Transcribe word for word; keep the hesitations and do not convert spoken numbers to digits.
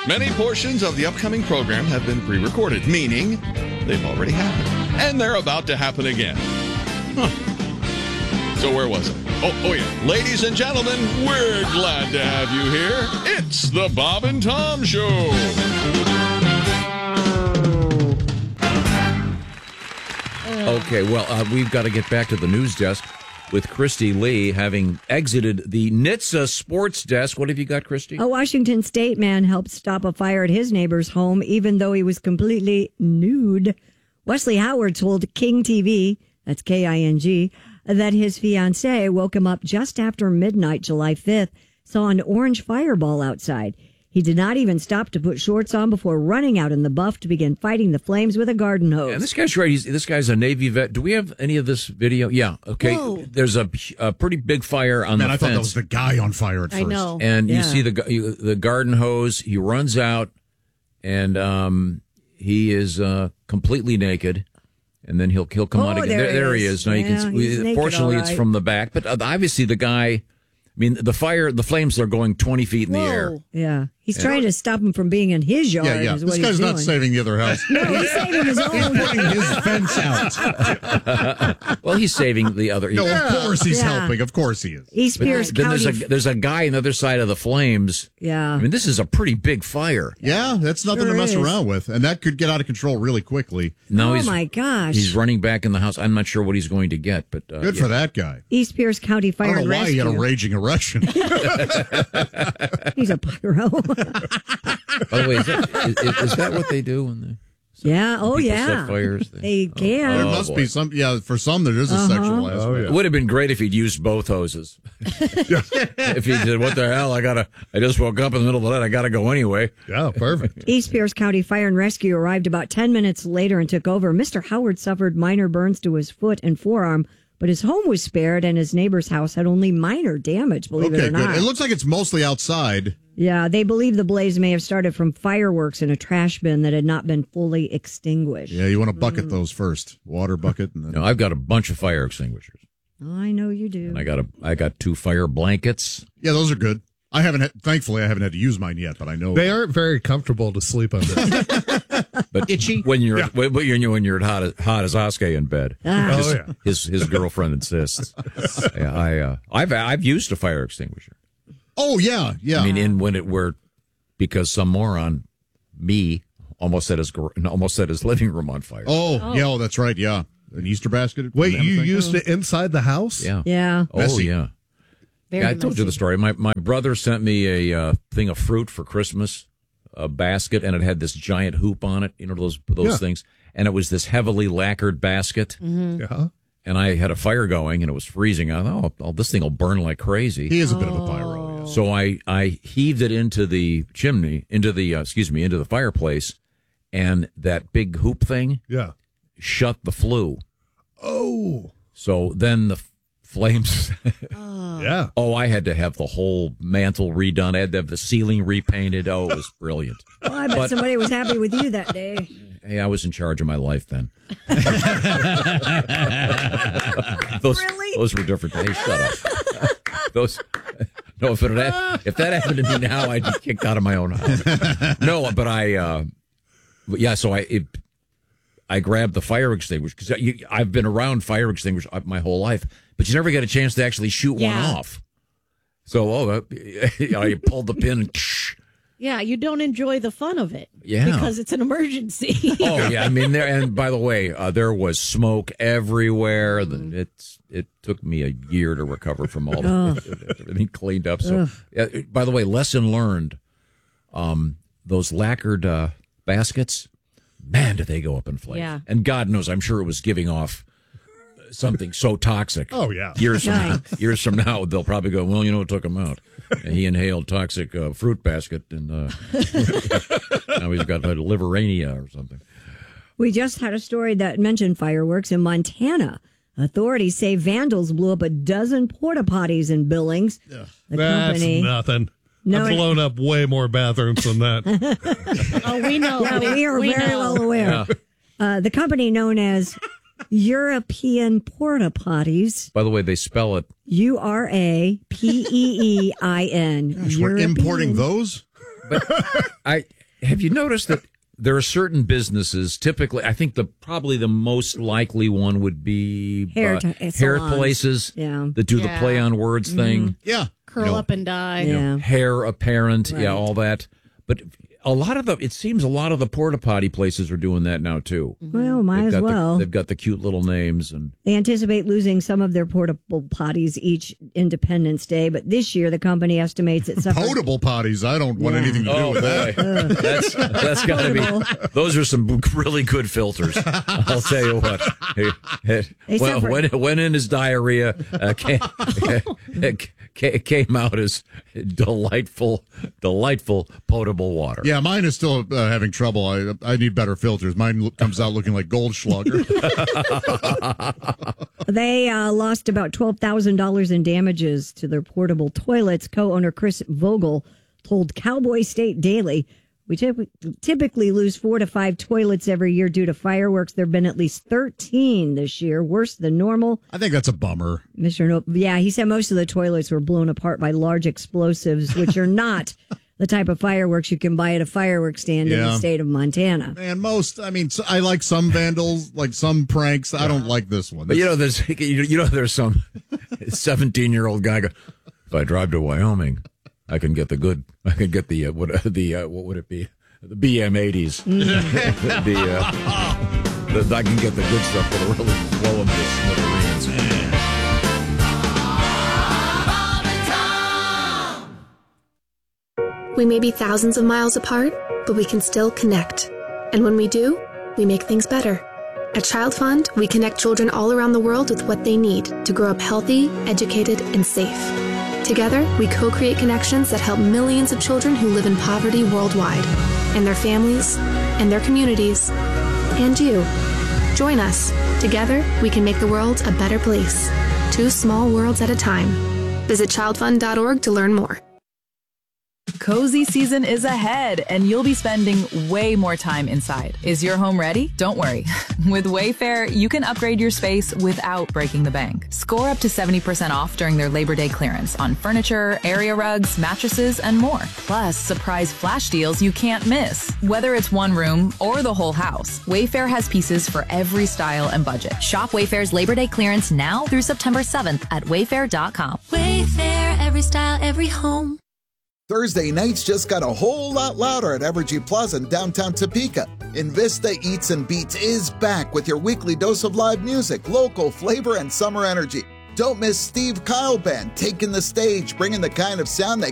Many portions of the upcoming program have been pre-recorded, meaning they've already happened. And they're about to happen again. Huh. So where was it? Oh, oh yeah. Ladies and gentlemen, we're glad to have you here. It's the Bob and Tom Show. Okay, well, uh, we've got to get back to the news desk with Christy Lee having exited the N H T S A sports desk. What have you got, Christy? A Washington State man helped stop a fire at his neighbor's home, even though he was completely nude. Wesley Howard told King T V, that's K I N G, that his fiancée woke him up just after midnight, July fifth, saw an orange fireball outside. He did not even stop to put shorts on before running out in the buff to begin fighting the flames with a garden hose. And this guy's right. He's, this guy's a Navy vet. Do we have any of this video? Yeah. Okay. Whoa. There's a, a pretty big fire on Man, the I fence. thought that was the guy on fire at first. I know. And Yeah. you see the gu- the garden hose. He runs out, and um, he is uh, completely naked. And then he'll he'll come Oh, out again. there There, there he he is. is. Now you Yeah, can. he's See, naked, fortunately, all it's right. from the back. But uh, obviously, the guy. I mean, the fire, the flames are going twenty feet in the air. Yeah. He's trying to stop him from being in his yard. Yeah, yeah. Is what This he's guy's not doing. saving the other house. No, he's saving his He's own. putting his fence out. Well, he's saving the other. No, of course he's Yeah. helping. Of course he is. East But Pierce then County. there's a there's a guy on the other side of the flames. yeah. I mean, this is a pretty big fire. Yeah, that's nothing Sure to mess is. around with. And that could get out of control really quickly. No, oh, he's my gosh. he's running back in the house. I'm not sure what he's going to get, but uh, Good yeah. for that guy. East Pierce County I Fire don't and know why he Rescue. had a raging erection. He's a pyro. By the way, is that, is, is that what they do when they yeah. Oh, people yeah. set fires? They can. there Oh, must boy. be some, yeah, for some there is a Uh-huh. sexual aspect. It would have been great if he'd used both hoses. If he did, what the hell? I gotta. I just woke up in the middle of the night. I gotta go anyway. Yeah, perfect. East Pierce County Fire and Rescue arrived about ten minutes later and took over. Mister Howard suffered minor burns to his foot and forearm, but his home was spared and his neighbor's house had only minor damage, believe it Okay, or good. not. It looks like it's mostly outside. Yeah, they believe the blaze may have started from fireworks in a trash bin that had not been fully extinguished. Yeah, you want to bucket those first. Water bucket. And then... No, I've got a bunch of fire extinguishers. I know you do. And I got a. I got two fire blankets. Yeah, those are good. I haven't had, thankfully, I haven't had to use mine yet, but I know. They aren't very comfortable to sleep under. But itchy when you're Yeah. when you're when you're hot as hot as Oskay in bed. Ah. His, Oh, yeah. his his girlfriend insists. Yeah, I uh, I've I've used a fire extinguisher. Oh, yeah, yeah. I mean, in when it were because some moron, me, almost set his gar- almost set his living room on fire. oh, yeah, oh, that's right, yeah. An Easter basket? Wait, Kind of you thing? used it inside the house? Yeah. Yeah. Oh Messy. yeah. Very Yeah, I told you messy. the story. My my brother sent me a uh, thing of fruit for Christmas, a basket, and it had this giant hoop on it. You know those those Yeah. things, and it was this heavily lacquered basket. Yeah. And I had a fire going, and it was freezing. I thought, oh, oh this thing will burn like crazy. He is a bit of a pyro, yeah. So I I heaved it into the chimney, into the uh, excuse me, into the fireplace, and that big hoop thing Yeah. shut the flue. Oh. So then the f- flames. Yeah. Oh, I had to have the whole mantle redone. I had to have the ceiling repainted. Oh, it was brilliant. Well, I bet But- somebody was happy with you that day. Hey, I was in charge of my life then. those, Really? those were different days. Shut up. Those. No, if, it had, if that happened to me now, I'd be kicked out of my own house. No, but I, uh, but yeah. So I, it, I grabbed the fire extinguisher because I've been around fire extinguishers my whole life, but you never get a chance to actually shoot Yeah. one off. So, oh, uh, you know, you pulled the pin and. Yeah, you don't enjoy the fun of it. Yeah. Because it's an emergency. Oh yeah, I mean there. And by the way, uh, there was smoke everywhere. The, it's it took me a year to recover from all the, everything cleaned up. So, uh, by the way, lesson learned. Um, those lacquered uh, baskets, man, did they go up in flames? Yeah. And God knows, I'm sure it was giving off something so toxic. Oh, yeah. Years from now, Right. years from now, they'll probably go, well, you know what took him out? And he inhaled toxic uh, fruit basket, and uh, now he's got like liverania or something. We just had a story that mentioned fireworks in Montana. Authorities say vandals blew up a dozen porta potties in Billings. The That's company. nothing. No, I've it- blown up way more bathrooms than that. Oh, we know. Yeah, we are very know. well aware. Yeah. Uh, the company known as European Porta Potties, By the way, they spell it. U R A P E E I N. Gosh, we're importing those? I have you noticed that there are certain businesses, typically, I think the probably the most likely one would be Hair uh, t- hair salons. places Yeah. that do Yeah. the play on words thing. Yeah. Curl You know, up and die. you know, Yeah. hair apparent, yeah, Right. all that. But a lot of the, it seems a lot of the porta potty places are doing that now too. Well, might They've as got well. The, they've got the cute little names and They anticipate losing some of their portable potties each Independence Day, but this year the company estimates it suffered. Potable potties. I don't want Yeah. anything to do oh with boy, that. that's that's got to be. Those are some really good filters. I'll tell you what. Hey, hey, They well, suffer- when when in his diarrhea uh, came, ca- came out as delightful, delightful potable water. Yeah, mine is still uh, having trouble. I I need better filters. Mine lo- comes out looking like Goldschlager. They uh, lost about twelve thousand dollars in damages to their portable toilets. Co-owner Chris Vogel told Cowboy State Daily, we typ- typically lose four to five toilets every year due to fireworks. There have been at least thirteen this year, worse than normal. I think that's a bummer. Mister No- yeah, he said most of the toilets were blown apart by large explosives, which are not the type of fireworks you can buy at a fireworks stand in the Yeah. state of Montana. And most, I mean, so- I like some vandals, like some pranks. I don't like this one. But you know, there's you you know, there's some seventeen year old guy go, if I drive to Wyoming, I can get the good. I can get the uh, what the uh, what would it be? The B M eighties. the, uh, the I can get the good stuff that'll really blow them to smithereens. We may be thousands of miles apart, but we can still connect. And when we do, we make things better. At Child Fund, we connect children all around the world with what they need to grow up healthy, educated, and safe. Together, we co-create connections that help millions of children who live in poverty worldwide, and their families, and their communities, and you. Join us. Together, we can make the world a better place. Two small worlds at a time. Visit child fund dot org to learn more. Cozy season is ahead, and you'll be spending way more time inside. Is your home ready? Don't worry. With Wayfair, you can upgrade your space without breaking the bank. Score up to seventy percent off during their Labor Day clearance on furniture, area rugs, mattresses, and more. Plus, surprise flash deals you can't miss. Whether it's one room or the whole house, Wayfair has pieces for every style and budget. Shop Wayfair's Labor Day clearance now through September seventh at wayfair dot com. Wayfair, every style, every home. Thursday nights just got a whole lot louder at Evergy Plaza in downtown Topeka. Invista Eats and Beats is back with your weekly dose of live music, local flavor, and summer energy. Don't miss Steve Kyle Band taking the stage, bringing the kind of sound that